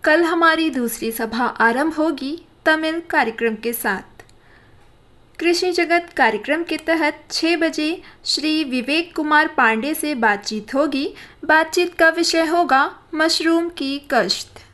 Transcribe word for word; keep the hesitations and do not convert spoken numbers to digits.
कल हमारी दूसरी सभा आरंभ होगी तमिल कार्यक्रम के साथ। कृषि जगत कार्यक्रम के तहत छह बजे श्री विवेक कुमार पांडे से बातचीत होगी। बातचीत का विषय होगा मशरूम की कश्त।